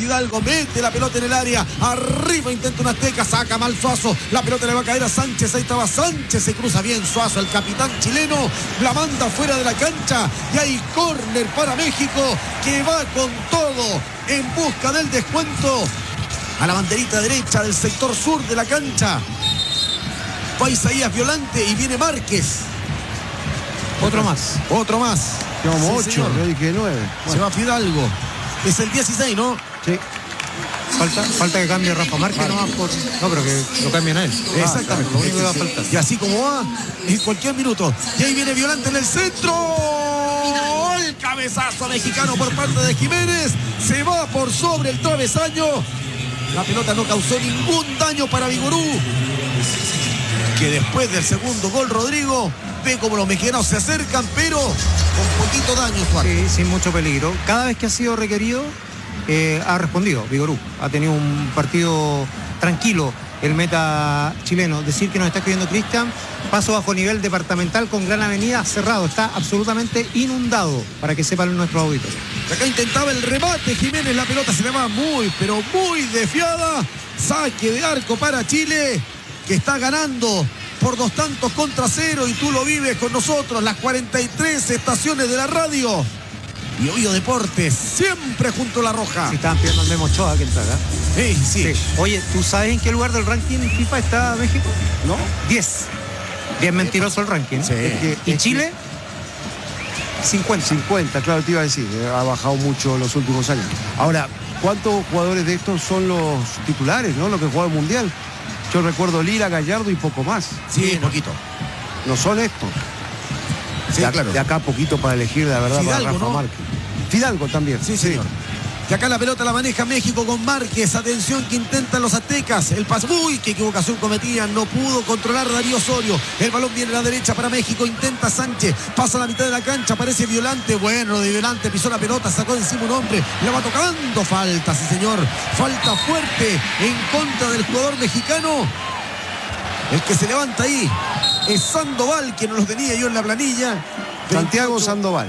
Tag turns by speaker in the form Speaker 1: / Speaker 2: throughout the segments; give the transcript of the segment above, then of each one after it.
Speaker 1: Fidalgo, mete la pelota en el área, arriba intenta un azteca, saca mal Suazo, la pelota le va a caer a Sánchez, ahí estaba Sánchez, se cruza bien Suazo, el capitán chileno, la manda fuera de la cancha y hay córner para México que va con todo en busca del descuento a la banderita derecha del sector sur de la cancha. Va Isaías Violante y viene Márquez.
Speaker 2: Otro más.
Speaker 3: Llevamos 8, yo dije 9.
Speaker 1: Bueno. Se va Fidalgo. Es el 16, ¿no?
Speaker 3: Sí.
Speaker 2: Falta que cambie Rafa Márquez, no, pero que lo cambien a él.
Speaker 1: Exactamente.
Speaker 2: Lo único que va a faltar.
Speaker 1: Y así como va, en cualquier minuto. Y ahí viene Violante en el centro. El cabezazo mexicano por parte de Jiménez. Se va por sobre el travesaño. La pelota no causó ningún daño para Vigorú, que después del segundo gol, Rodrigo, ve como los mexicanos se acercan, pero con poquito daño.
Speaker 2: Sí, sin mucho peligro. Cada vez que ha sido requerido, ha respondido Vigorú. Ha tenido un partido tranquilo el meta chileno. Decir que nos está escribiendo Cristian, paso bajo nivel departamental con Gran Avenida cerrado. Está absolutamente inundado, para que sepan nuestros auditores.
Speaker 1: Acá intentaba el remate Jiménez, la pelota se le va muy, pero muy desviada. Saque de arco para Chile, que está ganando por 2-0, y tú lo vives con nosotros, las 43 estaciones de la radio. Y Oído Deportes, siempre junto a la roja.
Speaker 2: Si estaban pidiendo al Memo Ochoa que entrara.
Speaker 1: Sí.
Speaker 2: Oye, ¿tú sabes en qué lugar del ranking FIFA está México?
Speaker 3: ¿No?
Speaker 2: 10. Bien mentiroso el ranking.
Speaker 1: Sí.
Speaker 2: ¿Y Chile?
Speaker 3: 50, claro, te iba a decir. Ha bajado mucho los últimos años. Ahora, ¿cuántos jugadores de estos son los titulares, no? Los que juegan el Mundial. Yo recuerdo Lira, Gallardo y poco más.
Speaker 1: Sí, poquito.
Speaker 3: No son estos.
Speaker 1: Sí, claro.
Speaker 3: De acá poquito para elegir, la verdad,
Speaker 1: Fidalgo,
Speaker 3: para Rafa
Speaker 1: ¿no?
Speaker 3: Márquez. Fidalgo también.
Speaker 1: Sí, señor. Y acá la pelota la maneja México con Márquez. Atención que intentan los aztecas. El pase. Uy, qué equivocación cometían. No pudo controlar Darío Osorio. El balón viene a la derecha para México. Intenta Sánchez. Pasa a la mitad de la cancha. Aparece Violante. Bueno, de Violante pisó la pelota. Sacó de encima un hombre. La va tocando. Falta, sí, señor. Falta fuerte en contra del jugador mexicano. El que se levanta ahí es Sandoval, que no los tenía yo en la planilla.
Speaker 3: Santiago Sandoval.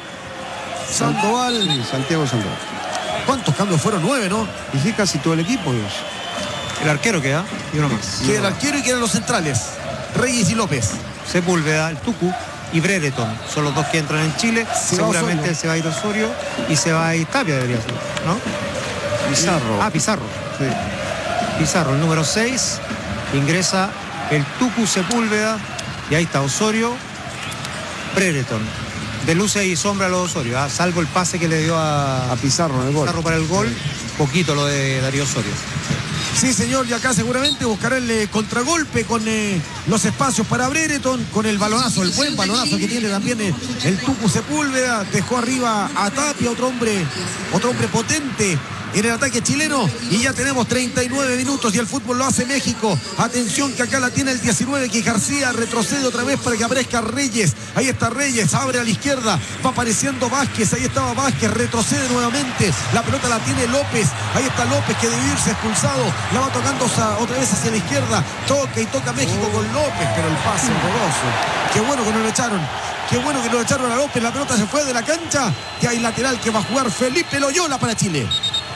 Speaker 1: Sandoval.
Speaker 3: Sí, Santiago Sandoval.
Speaker 1: ¿Cuántos cambios fueron? 9, ¿no?
Speaker 3: Y sí, casi todo el equipo, Dios.
Speaker 2: El arquero queda y uno más.
Speaker 1: Que el arquero y que eran los centrales, Reyes y López.
Speaker 2: Sepúlveda, el Tucu y Brereton. Son los dos que entran en Chile. Seguramente se va a ir Osorio y se va a ir Tapia, debería ser, ¿no?
Speaker 3: Pizarro.
Speaker 2: Pizarro.
Speaker 3: Sí.
Speaker 2: Pizarro, el número 6. Ingresa el Tucu Sepúlveda y ahí está Osorio, Brereton. De luces y sombra a los Osorio, salvo el pase que le dio a
Speaker 3: Pizarro en el gol.
Speaker 2: Pizarro para el gol, poquito lo de Darío Osorio.
Speaker 1: Sí, señor, y acá seguramente buscará el contragolpe con los espacios para Brereton, con el balonazo, el buen balonazo que tiene también el Tucu Sepúlveda. Dejó arriba a Tapia, otro hombre potente en el ataque chileno, y ya tenemos 39 minutos y el fútbol lo hace México. Atención que acá la tiene el 19, que García retrocede otra vez para que aparezca Reyes. Ahí está Reyes, abre a la izquierda, va apareciendo Vázquez, ahí estaba Vázquez, retrocede nuevamente, la pelota la tiene López, ahí está López, que debe irse expulsado, la va tocando otra vez hacia la izquierda, toca México con López, pero el pase horroroso. Qué bueno que no lo echaron. Qué bueno que lo echaron a López, la pelota se fue de la cancha y hay lateral que va a jugar Felipe Loyola para Chile.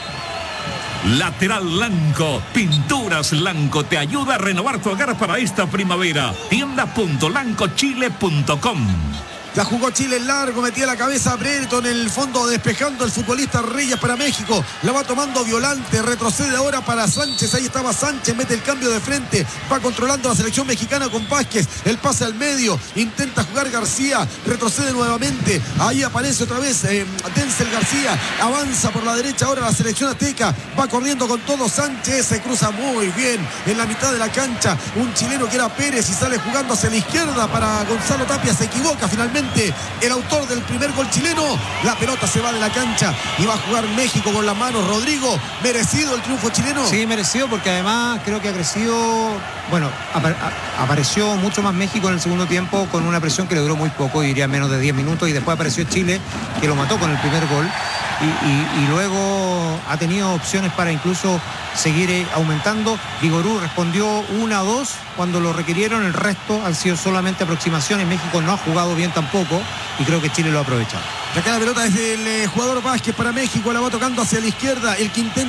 Speaker 4: Lateral Lanco, Pinturas Lanco te ayuda a renovar tu hogar para esta primavera. Tienda.lancochile.com.
Speaker 1: La jugó Chile en largo, metía la cabeza a Brereton en el fondo, despejando el futbolista Reyes para México. La va tomando Violante, retrocede ahora para Sánchez. Ahí estaba Sánchez, mete el cambio de frente, va controlando la selección mexicana con Vázquez. El pase al medio, intenta jugar García, retrocede nuevamente. Ahí aparece otra vez Denzel García, avanza por la derecha ahora la selección azteca. Va corriendo con todo Sánchez, se cruza muy bien en la mitad de la cancha. Un chileno que era Pérez y sale jugando hacia la izquierda para Gonzalo Tapia. Se equivoca finalmente el autor del primer gol chileno. La pelota se va de la cancha y va a jugar México con las manos. Rodrigo, ¿merecido el triunfo chileno?
Speaker 2: Sí, merecido, porque además creo que ha crecido. Bueno, apareció mucho más México en el segundo tiempo con una presión que le duró muy poco, diría menos de 10 minutos, y después apareció Chile, que lo mató con el primer gol, y luego ha tenido opciones para incluso seguir aumentando. Vigorú respondió 1-2 cuando lo requirieron, el resto han sido solamente aproximaciones. México no ha jugado bien tampoco y creo que Chile lo ha aprovechado.
Speaker 1: Acá la pelota es del jugador Vázquez para México, la va tocando hacia la izquierda, el que intenta